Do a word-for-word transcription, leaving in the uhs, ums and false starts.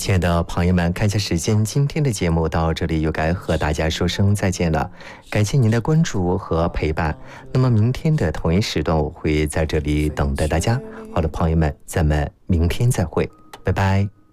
亲爱的朋友们，看一下时间，今天的节目到这里又该和大家说声再见了，感谢您的关注和陪伴。那么明天的同一时段我会在这里等待大家。好的，朋友们，咱们明天再会，拜拜。